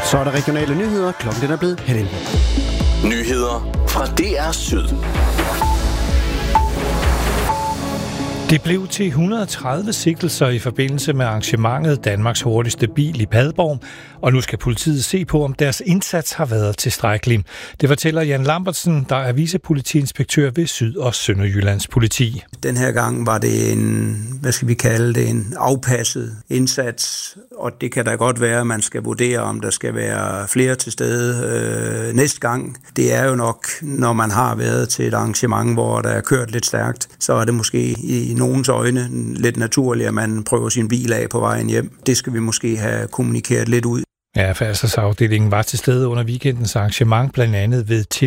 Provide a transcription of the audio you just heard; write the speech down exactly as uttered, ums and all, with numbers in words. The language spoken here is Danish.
Så er der regionale nyheder. Klokken den er blevet halv elleve. Nyheder fra D R Syd. Det blev til et hundrede og tredive sigtelser i forbindelse med arrangementet Danmarks hurtigste bil i Padborg, og nu skal politiet se på, om deres indsats har været tilstrækkelig. Det fortæller Jan Lambertsen, der er vicepolitiinspektør ved Syd- og Sønderjyllands politi. Den her gang var det en, hvad skal vi kalde det, en afpasset indsats, og det kan da godt være, at man skal vurdere, om der skal være flere til stede øh, næste gang. Det er jo nok, når man har været til et arrangement, hvor der er kørt lidt stærkt, så er det måske i nogens øjne lidt naturligt, at man prøver sin bil af på vejen hjem. Det skal vi måske have kommunikeret lidt ud. Ja, færdselsafdelingen var til stede under weekendens arrangement, blandt andet ved til